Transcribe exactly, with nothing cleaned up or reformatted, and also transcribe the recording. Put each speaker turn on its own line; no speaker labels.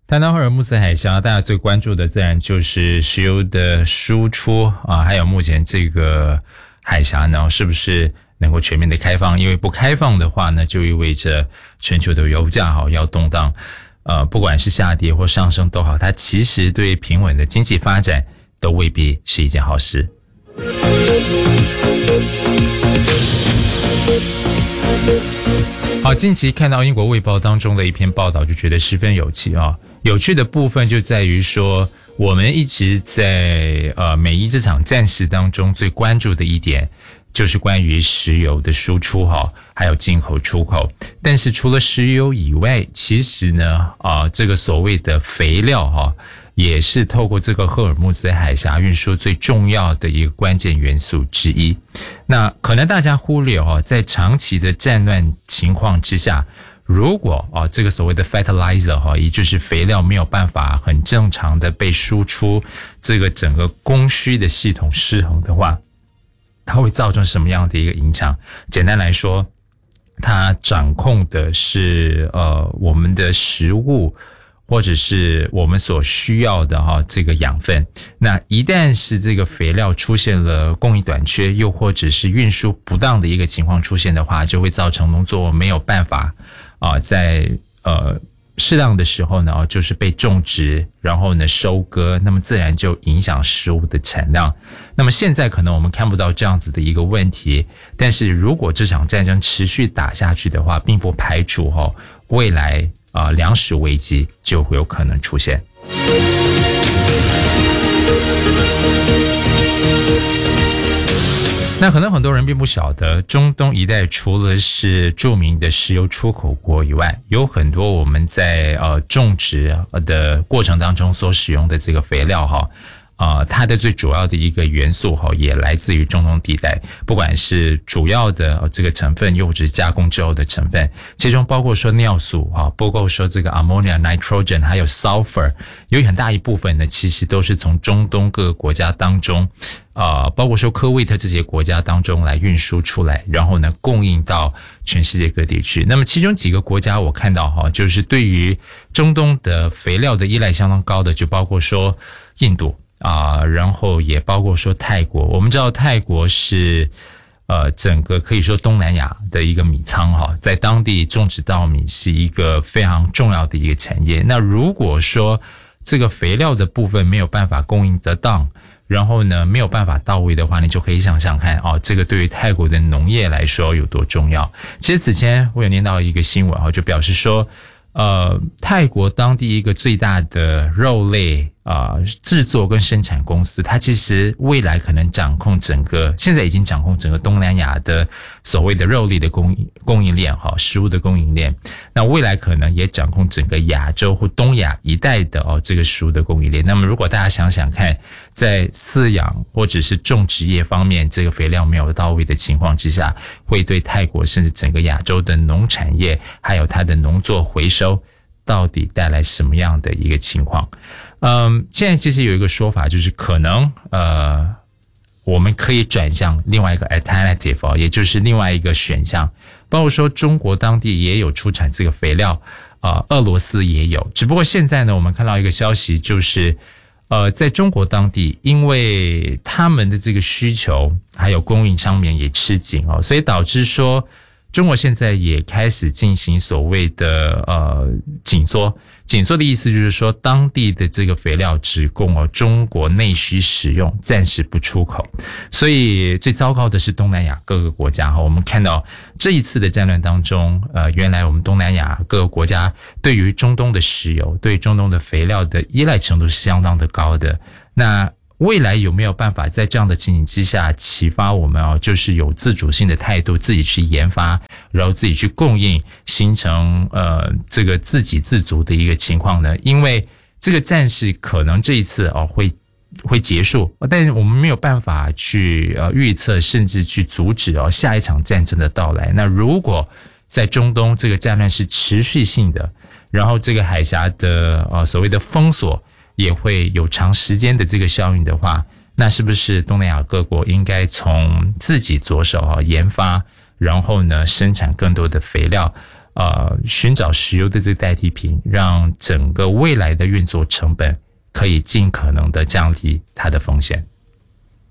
谈到赫尔木斯海峡，大家最关注的自然就是石油的输出啊，还有目前这个海峡呢，是不是能够全面的开放？因为不开放的话呢，就意味着全球的油价好要动荡，呃，不管是下跌或上升都好，它其实对平稳的经济发展都未必是一件好事。好，近期看到英国卫报当中的一篇报道，就觉得十分有趣啊。有趣的部分就在于说，我们一直在呃美伊这场战事当中最关注的一点，就是关于石油的输出哈，还有进口出口。但是除了石油以外，其实呢啊、呃、这个所谓的肥料哈，也是透过这个赫尔木兹海峡运输最重要的一个关键元素之一。那可能大家忽略哦，在长期的战乱情况之下，如果哦这个所谓的 fertilizer 哈，也就是肥料没有办法很正常的被输出，这个整个供需的系统失衡的话，它会造成什么样的一个影响？简单来说，它掌控的是呃我们的食物，或者是我们所需要的哈这个养分。那一旦是这个肥料出现了供应短缺，又或者是运输不当的一个情况出现的话，就会造成农作物没有办法啊、呃、在呃适当的时候呢，就是被种植，然后呢收割，那么自然就影响食物的产量。那么现在可能我们看不到这样子的一个问题，但是如果这场战争持续打下去的话，并不排除哈、哦、未来啊、呃、粮食危机就会有可能出现。那可能很多人并不晓得，中东一带除了是著名的石油出口国以外，有很多我们在呃种植的过程当中所使用的这个肥料哈。呃，它的最主要的一个元素哈，也来自于中东地带，不管是主要的、呃、这个成分，又或者是加工之后的成分，其中包括说尿素哈，包括说这个 ammonia、nitrogen， 还有 sulfur， 有很大一部分呢，其实都是从中东各个国家当中，呃，包括说科威特这些国家当中来运输出来，然后呢，供应到全世界各地去。那么其中几个国家我看到哈，就是对于中东的肥料的依赖相当高的，就包括说印度。啊、呃，然后也包括说泰国，我们知道泰国是呃整个可以说东南亚的一个米仓哈，在当地种植稻米是一个非常重要的一个产业。那如果说这个肥料的部分没有办法供应得当，然后呢没有办法到位的话，你就可以想想看哦，这个对于泰国的农业来说有多重要。其实之前我有念到一个新闻哈，就表示说，呃，泰国当地一个最大的肉类啊、呃、制作跟生产公司，它其实未来可能掌控整个，现在已经掌控整个东南亚的所谓的肉类的供应供应链哈，食物的供应链。那未来可能也掌控整个亚洲或东亚一带的哦这个食物的供应链。那么如果大家想想看，在饲养或者是种植业方面，这个肥料没有到位的情况之下，会对泰国甚至整个亚洲的农产业还有它的农作回收到底带来什么样的一个情况？嗯，现在其实有一个说法，就是可能呃，我们可以转向另外一个 alternative 也就是另外一个选项，包括说中国当地也有出产这个肥料，呃，俄罗斯也有，只不过现在呢，我们看到一个消息，就是呃，在中国当地，因为他们的这个需求还有供应上面也吃紧哦，所以导致说中国现在也开始进行所谓的呃紧缩。紧缩的意思就是说，当地的这个肥料只供哦中国内需使用，暂时不出口。所以最糟糕的是东南亚各个国家哈，我们看到这一次的战乱当中，呃，原来我们东南亚各个国家对于中东的石油、对中东的肥料的依赖程度是相当的高的。那未来有没有办法在这样的情形之下启发我们哦，就是有自主性的态度，自己去研发，然后自己去供应，形成呃这个自给自足的一个情况呢？因为这个战事可能这一次哦会会结束，但是我们没有办法去呃预测，甚至去阻止哦下一场战争的到来。那如果在中东这个战乱是持续性的，然后这个海峡的呃所谓的封锁也会有长时间的这个效应的话，那是不是东南亚各国应该从自己着手啊研发，然后呢生产更多的肥料？ 呃寻找石油的这个代替品，让整个未来的运作成本可以尽可能的降低它的风险。